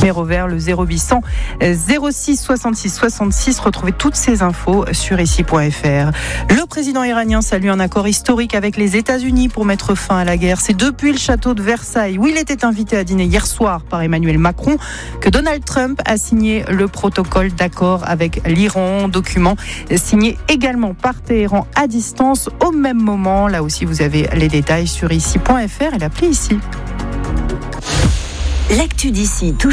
numéro vert, le 0800 06 66 66. Retrouvez toutes ces infos sur ici.fr. Le président iranien salue un accord historique avec les États-Unis pour mettre fin à la guerre. C'est depuis le château de Versailles, où il était invité à dîner hier soir par Emmanuel Macron, que Donald Trump a signé le protocole d'accord avec l'Iran, document signé également par Téhéran à distance au même moment. Là aussi, vous avez les détails sur ici.fr et l'appli ici. L'actu d'ici touche